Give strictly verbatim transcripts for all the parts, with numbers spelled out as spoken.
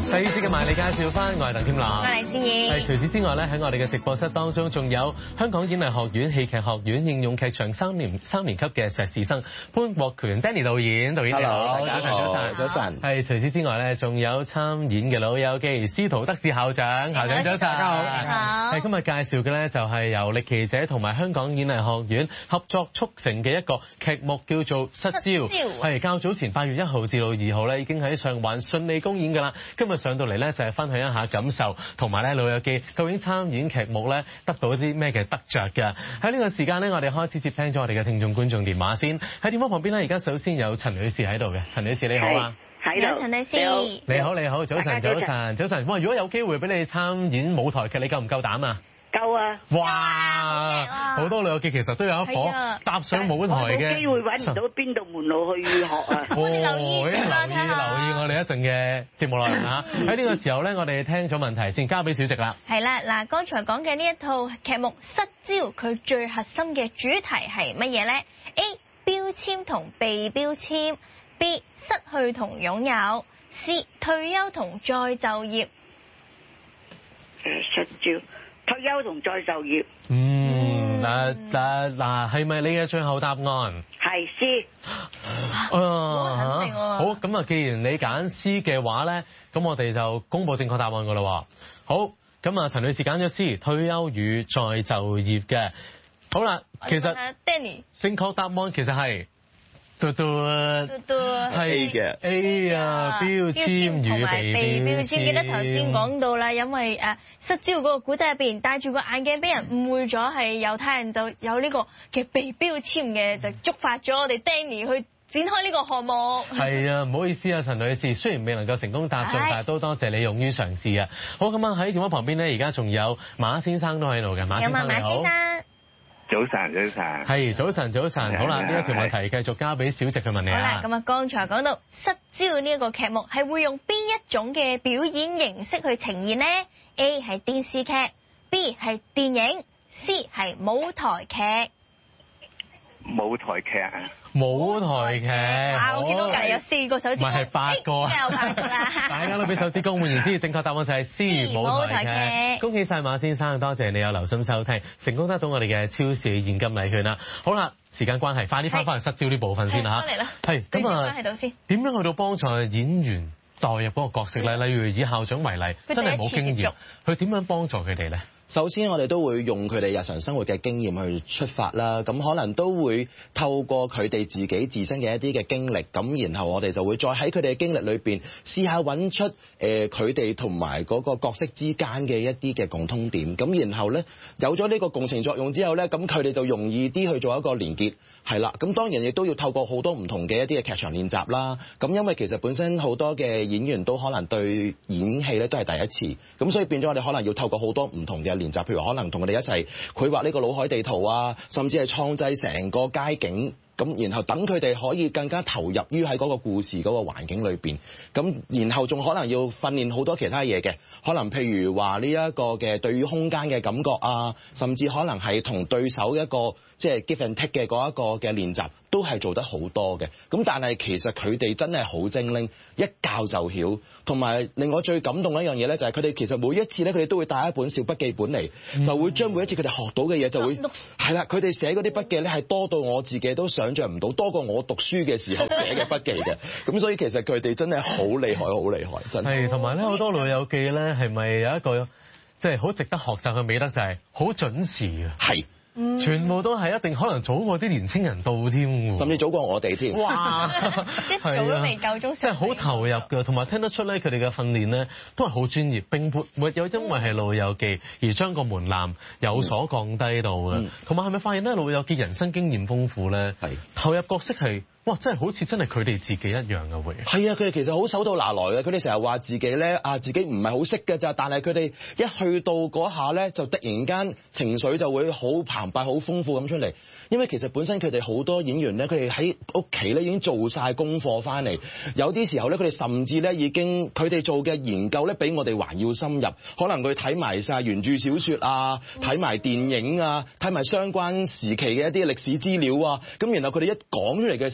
第二節嘅埋你介紹翻，我係鄧添樂， 我係思怡。 係除此之外咧，喺我哋嘅直播室當中，仲有香港演藝學院戲劇學院應用劇場三年三年級嘅碩士生潘國權 Danny 導演，導演你好，早晨早晨早晨。 係除此之外咧，仲有參演嘅老友記司徒德智校長，校長早晨。 大家好。 係今日介紹嘅咧就係由力奇姐同埋香港演藝學院合作促成嘅一個劇目，叫做《失焦》。係較早前八月一號至到二號咧，已經喺上環順利公演㗎啦。今日上到嚟咧就係分享一下感受，同埋咧老友記究竟參演劇目咧得到一啲咩嘅得着㗎。喺呢個時間咧，我哋開始接聽咗我哋嘅聽眾觀眾電話先。喺電話旁邊咧，而家首先有陳女士喺度嘅。陳女士你好啊， 喺度。陳女士你好，你好你好，早晨早晨早晨。哇！如果有機會俾你參演舞台劇，你夠唔夠膽啊？ 夠啊！ 哇！好多老友記其實都有一顆踏上舞台嘅， 冇機會揾唔到邊度門路去學啊！ 我哋留意留意留意我哋一陣嘅節目內容嚇。喺呢個時候咧，我哋聽咗問題先，交俾小直啦。 係啦，嗱，剛才講嘅呢一套劇目《失焦》，佢最核心嘅主題係乜嘢咧 ？A. 標籤同被標籤 ；B. 失去同擁有 ；C. 退休同再就業。 誒，失焦。退休同再就業。 嗯，嗱嗱嗱，係咪你嘅最後答案？ 係 C。 啊，好，咁啊，既然你揀 C 嘅話咧，咁我哋就公佈正確答案噶啦。好，咁啊，陳女士揀咗 C， 退休與再就業嘅。好啦，其實 Danny 正確答案其實係。嘟嘟係嘅 A 啊，標籤與被標籤。 記得頭先講到啦，因為誒失焦嗰個古仔入邊戴住個眼鏡，俾人誤會咗係猶太人，就有呢個嘅被標籤嘅，就觸發咗我哋 Danny 去展開呢個項目。係啊，唔好意思啊，陳女士，雖然未能夠成功答中，但係都多謝你勇於嘗試啊。好，咁啊喺電話旁邊咧，而家仲有馬先生都喺度嘅，馬先生你好。 早晨，早晨。 係早晨，早晨。好啦，呢一條問題繼續交俾小直去問你啊。 好啦，咁啊，剛才講到失焦呢一個劇目係會用邊一種嘅表演形式去呈現呢？ A 係電視劇 ，B 係電影 ，C 係舞台劇。 舞台劇啊！ 舞台劇。 啊！我見到隔離有四個手指公。 唔係八個啊！ 有八個啦。 大家都俾手指公，換言之，正確答案就係 C 舞台劇。恭喜晒馬先生，多謝你有留心收聽，成功得到我哋嘅超市現金禮券啦。好啦，時間關係，快啲翻返去失焦呢部分先啦嚇。 翻嚟啦。 係咁啊， 喺度先。點樣去到幫助演員代入嗰個角色咧？例如以校長為例，真係冇經驗，佢點樣幫助佢哋咧？ 首先，我哋都會用佢哋日常生活嘅經驗去出發啦。咁可能都會透過佢哋自己自身嘅一啲嘅經歷，咁然後我哋就會再喺佢哋嘅經歷裏邊試下揾出誒佢哋同埋嗰個角色之間嘅一啲嘅共通點。咁然後咧有咗呢個共情作用之後咧，咁佢哋就容易啲去做一個連結。係啦，咁當然亦都要透過好多唔同嘅一啲嘅劇場練習啦。咁因為其實本身好多嘅演員都可能對演戲咧都係第一次，咁所以變咗我哋可能要透過好多唔同嘅練習，譬如可能同佢哋一齊繪畫呢個腦海地圖啊，甚至係創製成個街景。咁然後等佢哋可以更加投入於喺嗰個故事嗰個環境裏邊，咁然後仲可能要訓練好多其他嘢嘅，可能譬如話呢一個嘅對於空間嘅感覺啊，甚至可能係同對手一個即係 give and take 嘅嗰一個嘅練習，都係做得好多嘅。咁但係其實佢哋真係好精靈，一教就曉。同埋令我最感動嘅一樣嘢咧，就係佢哋其實每一次咧，佢哋都會帶一本小筆記本嚟，嗯、就會將每一次佢哋學到嘅嘢就會係啦，佢哋寫嗰啲筆記咧係多到我自己都想像唔到，多過我讀書嘅時候寫嘅筆記嘅。咁所以其實佢哋真係好厲害，好厲害，真係。係同埋咧，好多老友記咧，係咪有一個即係好值得學習嘅美德，就係好準時嘅。係。全部都係一定可能早過啲年青人到添，甚至早過我哋添。哇！ 一早都未夠鐘， 即係好投入嘅，同埋聽得出咧，佢哋嘅訓練咧都係好專業，並沒有因為係老友記而將個門檻有所降低到嘅。同埋係咪發現咧，老友記人生經驗豐富咧，係投入角色係。哇！真係好似真係佢哋自己一樣嘅會。係啊，佢哋其實好手到拿來嘅。佢哋成日話自己咧啊，自己唔係好識嘅咋。但係佢哋一去到嗰下咧，就突然間情緒就會好澎湃、好豐富咁出嚟。因為其實本身佢哋好多演員咧，佢哋喺屋企咧已經做晒功課翻嚟。有啲時候咧，佢哋甚至咧已經佢哋做嘅研究咧，比我哋還要深入。可能佢睇埋晒原著小説啊，睇埋電影啊，睇埋相關時期嘅一啲歷史資料啊。咁然後佢哋一講出嚟嘅時候，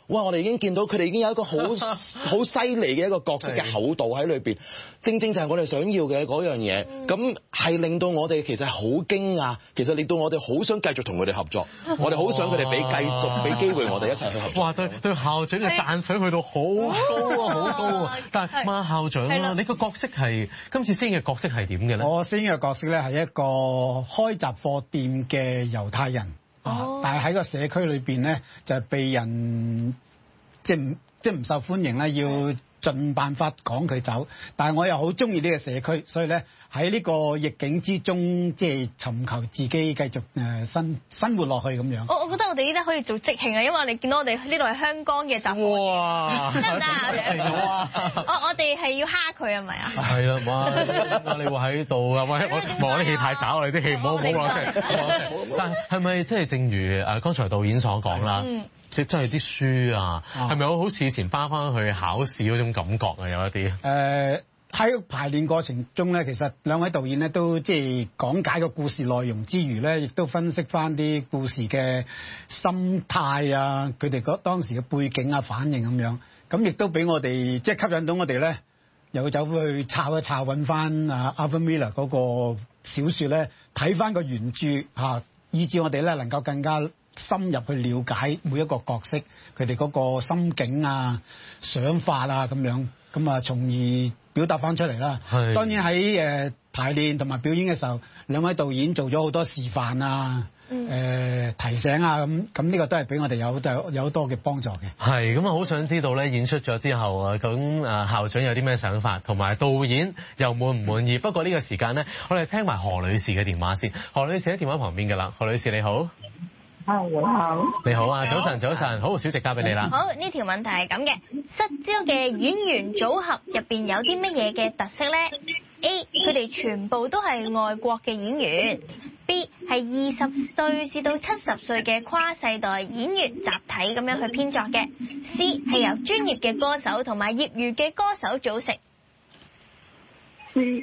哇！我哋已經見到佢哋已經有一個好好犀利嘅一個角色嘅厚度喺裏邊，正正就係我哋想要嘅嗰樣嘢。咁係、嗯、令到我哋其實好驚訝，其實令到我哋好想繼續同佢哋合作，我哋好想佢哋俾繼續俾機會我哋一齊去合作。 哇！對對校長嘅讚賞去到好高啊，好高啊！但係馬校長啦，你個角色係今次飾演嘅角色係點嘅咧？我飾演嘅角色咧係一個開雜貨店嘅猶太人。哦、但係喺個社區裏邊咧，就係被人即係唔即係唔受歡迎啦，要盡辦法趕佢走。但係我又好中意呢個社區，所以咧喺呢個逆境之中，即係尋求自己繼續誒生生活落去咁樣。我我覺得我哋呢啲可以做即興啊，因為我哋見到我哋呢度係香港嘅雜貨。哇！得唔得啊？我我哋係要蝦佢係咪啊？係啦，哇！你話喺度啊？喂，我望啲戲太渣，我哋啲戲唔好唔好攞出嚟。但係係咪即係正如誒剛才導演所講啦？即係真係啲書啊，係咪好似以前翻返去考試嗰種感覺啊？有一啲誒喺排練過程中咧，其實兩位導演咧都即係講解個故事內容之餘咧，亦都分析翻啲故事嘅心態啊，佢哋嗰當時嘅背景啊、反應咁樣，咁亦都俾我哋即係吸引到我哋咧，又走去抄一抄揾翻啊 Arthur Miller 嗰個小説咧，睇翻個原著嚇，以致我哋咧能夠更加深入去了解每一個角色佢哋嗰個心境啊、想法啊咁樣，咁啊從而表達翻出嚟啦。係。當然喺誒排練同埋表演嘅時候，兩位導演做咗好多示範啊、誒、嗯呃、提醒啊咁，咁呢個都係俾我哋有有有好多嘅幫助嘅。係，咁啊好想知道咧演出咗之後啊，咁啊校長有啲咩想法，同埋導演又滿唔滿意？不過呢個時間咧，我哋聽埋何女士嘅電話先。何女士喺電話旁邊㗎啦，何女士你好。 係你好， 你好啊，早晨早晨，好，小食交俾你啦。 好，呢條問題係咁嘅，失焦嘅演員組合入邊有啲乜嘢嘅特色咧 ？A， 佢哋全部都係外國嘅演員。B 係二十歲至到七十歲嘅跨世代演員集體咁樣去編作嘅。C 係由專業嘅歌手同埋業餘嘅歌手組成。 C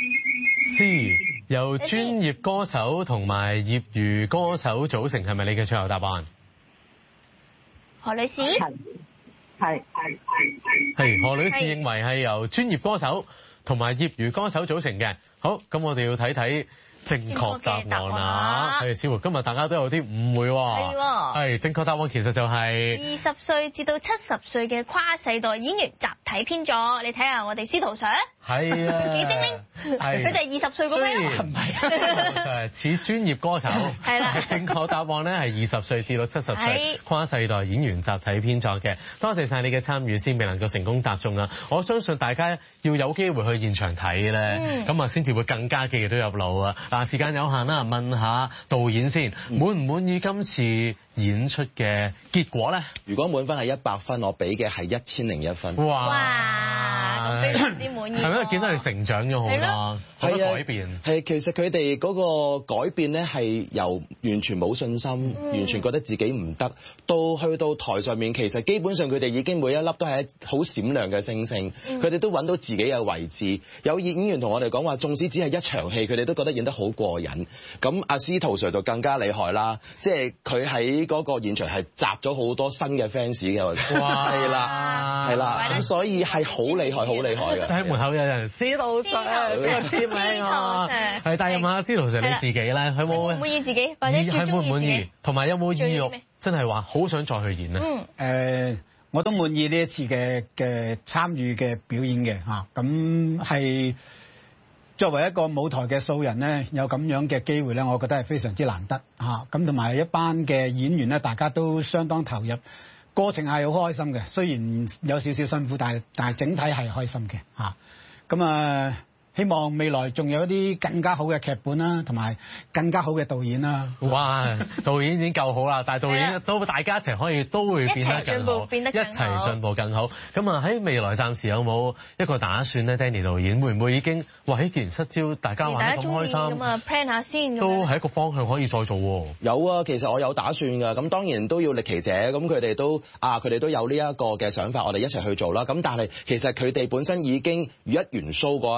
C 由專業歌手同埋業餘歌手組成，係咪你嘅最後答案？ 何女士？ 係係係係何女士認為係由專業歌手同埋業餘歌手組成嘅。好，咁我哋要睇睇正確答案啦。係，似乎今日大家都有啲誤會喎。係係，正確答案其實就係二十歲至到七十歲嘅跨世代演員集體編作。你睇下我哋司徒 Sir。係啊，幾精靈，佢就係二十歲嗰咩？唔係， 似專業歌手。係啦，正確答案咧係二十歲至到七十歲跨世代演員集體編作嘅。多謝晒你嘅參與，先未能夠成功答中啦。我相信大家要有機會去現場睇咧，咁啊先至會更加記得入腦啊！嗱，時間有限啦，問下導演先，滿唔滿意今次演出嘅結果咧？ 如果滿分係一百分，我俾嘅係一千零一分。 哇！ 哇，非常之滿意。 係咪見到你成長咗好多，好多改變？係，其實佢哋嗰個改變咧，係由完全冇信心、嗯、完全覺得自己唔得，到去到台上面，其實基本上佢哋已經每一粒都係好閃亮嘅星星。佢哋、嗯、都揾到自己嘅位置。有演員同我哋講話，縱使只係一場戲，佢哋都覺得演得好過癮。咁阿司徒 Sir 就更加厲害啦，即係佢喺嗰個現場係集咗好多新嘅 fans 嘅。哇！係啦，係啦，咁所以係好厲害，好厲害嘅。喺門口有人司徒 Sir，司徒簽名啊！係，但係問下司徒 Sir 你自己咧，佢冇滿意自己，或者最中意自己，同埋有冇意欲真係話好想再去演咧？嗯，誒、呃，我都滿意呢一次嘅嘅參與嘅表演嘅嚇，咁、啊、係作為一個舞台嘅素人咧，有咁樣嘅機會咧，我覺得係非常之難得嚇。咁同埋一班嘅演員咧，大家都相當投入，過程係好開心嘅。雖然有少少辛苦，但係但係整體係開心嘅嚇。咁啊〜希望未來仲有一啲更加好嘅劇本啦，同埋更加好嘅導演啦。哇！導演已經夠好啦，但係導演都大家一齊可以都會變得更好，變得更好，一齊進步更好。咁啊喺未來暫時有冇一個打算咧？Danny 導演會唔會已經哇？既然失焦，大家玩得咁開心，咁啊 plan 下先，都係一個方向可以再做喎。有啊，其實我有打算㗎。咁當然都要力奇者，咁佢哋都啊，佢哋都有呢一個嘅想法，我哋一齊去做啦。咁但係其實佢哋本身已經如一元 show 嗰一日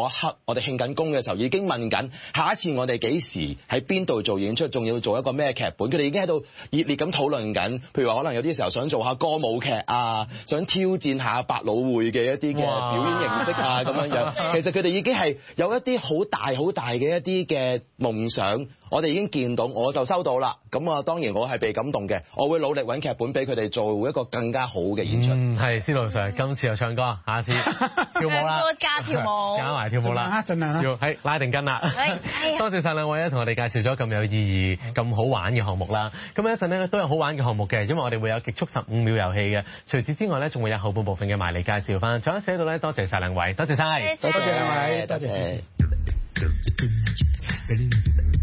嗰一刻，我哋慶緊功嘅時候已經問緊下一次我哋幾時喺邊度做演出，仲要做一個咩劇本？佢哋已經喺度熱烈咁討論緊。譬如話可能有啲時候想做下歌舞劇啊，想挑戰下百老匯嘅一啲嘅表演形式啊咁樣樣。其實佢哋已經係有一啲好大好大嘅一啲嘅夢想，我哋已經見到，我就收到啦。咁啊，當然我係被感動嘅，我會努力揾劇本俾佢哋做一個更加好嘅演出。 嗯，係司徒 Sir，今次又唱歌，下次跳舞啦， 加跳舞， 加埋跳舞啦， 盡量啦， 要喺拉定筋啦。多謝晒兩位咧，同我哋介紹咗咁有意義、咁好玩嘅項目啦。咁一陣咧都有好玩嘅項目嘅，因為我哋會有極速十五秒遊戲嘅。除此之外咧，仲會有後半部分嘅埋嚟介紹翻。仲有寫到咧，多謝晒兩位，多謝晒， 多謝兩位，多謝。